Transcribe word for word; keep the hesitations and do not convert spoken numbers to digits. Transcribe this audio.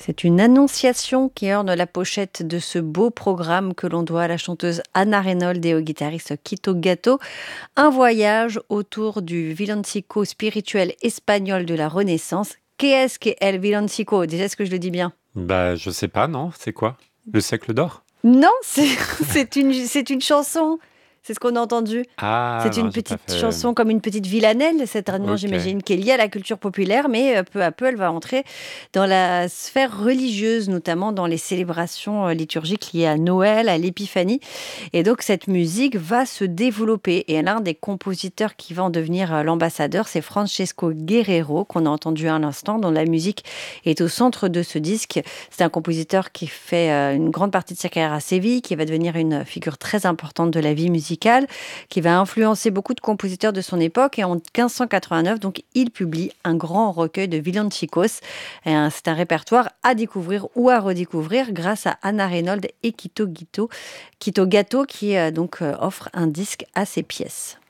C'est une annonciation qui orne la pochette de ce beau programme que l'on doit à la chanteuse Anna Reynolds et au guitariste Quito Gatto. Un voyage autour du villancico spirituel espagnol de la Renaissance. Qu'est-ce qu'est el villancico? Déjà, est-ce que je le dis bien? Bah, je sais pas, non, c'est quoi? Le siècle d'or? Non, c'est c'est une, c'est une chanson. C'est ce qu'on a entendu. Ah C'est non, une j'ai pas petite fait. chanson comme une petite villanelle, certainement, OK. j'imagine, qui est liée à la culture populaire, mais euh, peu à peu, elle va entrer dans la sphère religieuse, notamment dans les célébrations euh, liturgiques liées à Noël, à l'Épiphanie. Et donc, cette musique va se développer. Et l'un des compositeurs qui va en devenir euh, l'ambassadeur, c'est Francesco Guerrero, qu'on a entendu à l'instant, dont la musique est au centre de ce disque. C'est un compositeur qui fait euh, une grande partie de sa carrière à Séville, qui va devenir une figure très importante de la vie musicale, qui va influencer beaucoup de compositeurs de son époque. Et en quinze cent quatre-vingt-neuf, donc, il publie un grand recueil de villancicos. Et, un- C'est un répertoire à découvrir ou à redécouvrir grâce à Anna Reynolds et Quito Guito, Quito Gatto, qui euh, donc euh, offre un disque à ses pièces.